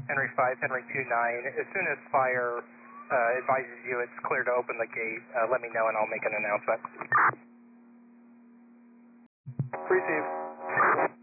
Henry 5, Henry 29. As soon as fire advises you it's clear to open the gate, let me know and I'll make an announcement. Receive.